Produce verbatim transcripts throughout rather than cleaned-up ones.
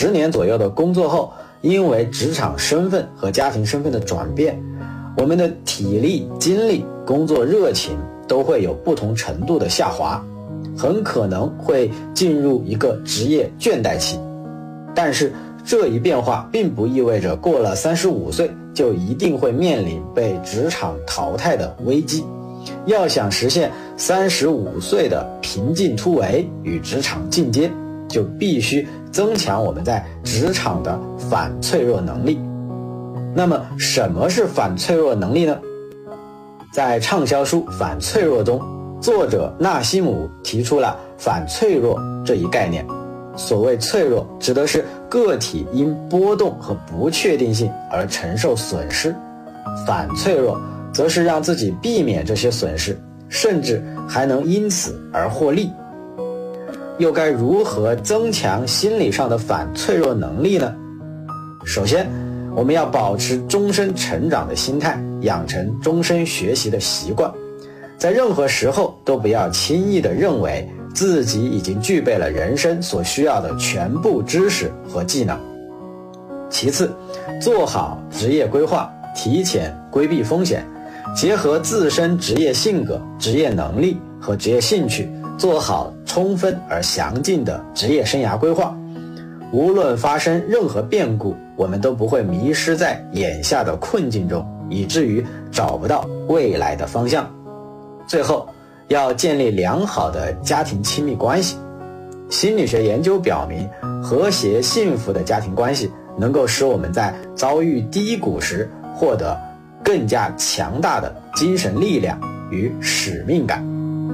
十年左右的工作后，因为职场身份和家庭身份的转变，我们的体力、精力、工作热情都会有不同程度的下滑，很可能会进入一个职业倦怠期。但是这一变化并不意味着过了三十五岁就一定会面临被职场淘汰的危机。要想实现三十五岁的平进突围与职场进阶，就必须增强我们在职场的反脆弱能力。那么什么是反脆弱能力呢？在畅销书《反脆弱》中，作者纳西姆提出了反脆弱这一概念。所谓脆弱，指的是个体因波动和不确定性而承受损失，反脆弱则是让自己避免这些损失，甚至还能因此而获利。又该如何增强心理上的反脆弱能力呢？首先，我们要保持终身成长的心态，养成终身学习的习惯，在任何时候都不要轻易地认为自己已经具备了人生所需要的全部知识和技能。其次，做好职业规划，提前规避风险，结合自身职业性格、职业能力和职业兴趣，做好充分而详尽的职业生涯规划。无论发生任何变故，我们都不会迷失在眼下的困境中，以至于找不到未来的方向。最后，要建立良好的家庭亲密关系。心理学研究表明，和谐幸福的家庭关系能够使我们在遭遇低谷时获得更加强大的精神力量与使命感。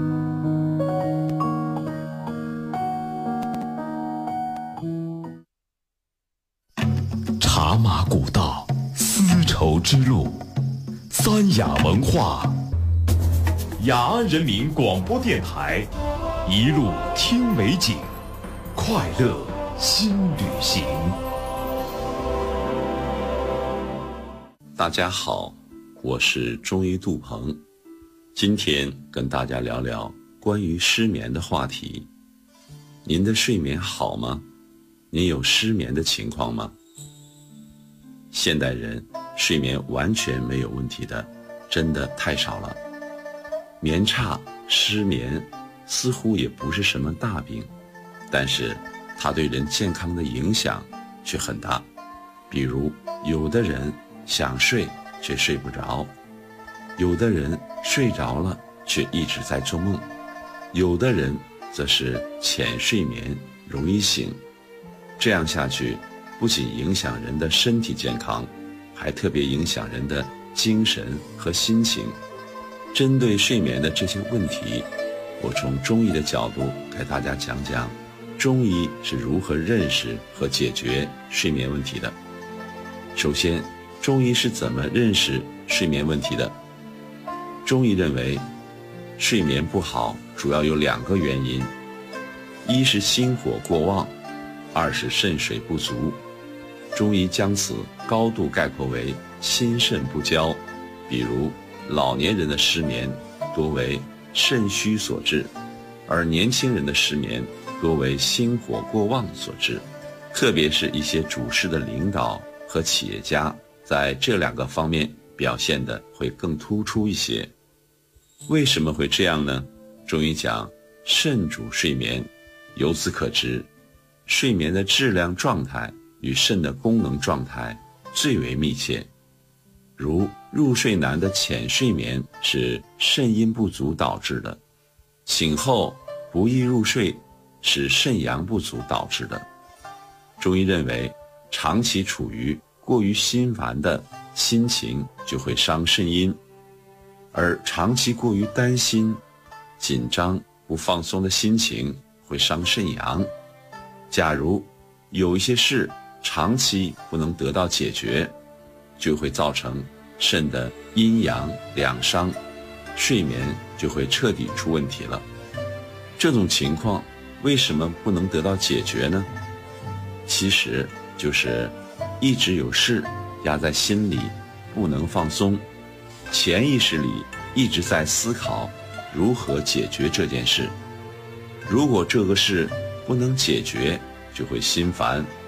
茶马古道，丝绸之路，三雅文化，雅安人民广播电台，一路听美景，快乐新旅行。 大家好，我是中医杜鹏，今天跟大家聊聊关于失眠的话题。您的睡眠好吗？您有失眠的情况吗？现代人睡眠完全没有问题的真的太少了，眠差、失眠似乎也不是什么大病，但是它对人健康的影响却很大。比如有的人想睡却睡不着，有的人睡着了却一直在做梦，有的人则是浅睡眠容易醒。这样下去不仅影响人的身体健康，还特别影响人的精神和心情。针对睡眠的这些问题，我从中医的角度给大家讲讲中医是如何认识和解决睡眠问题的。首先，中医是怎么认识睡眠问题的？中医认为，睡眠不好主要有两个原因，一是心火过旺，二是肾水不足。中医将此高度概括为心肾不交。比如老年人的失眠多为肾虚所致，而年轻人的失眠多为心火过旺所致。特别是一些主事的领导和企业家，在这两个方面表现得会更突出一些。为什么会这样呢？中医讲肾主睡眠，由此可知，睡眠的质量状态与肾的功能状态最为密切。如入睡难的浅睡眠是肾阴不足导致的，醒后不易入睡是肾阳不足导致的。中医认为，长期处于过于心烦的心情就会伤肾阴，而长期过于担心、紧张、不放松的心情会伤肾阳。假如有一些事长期不能得到解决，就会造成肾的阴阳两伤，睡眠就会彻底出问题了。这种情况为什么不能得到解决呢？其实就是一直有事压在心里，不能放松，潜意识里一直在思考如何解决这件事。如果这个事不能解决，就会心烦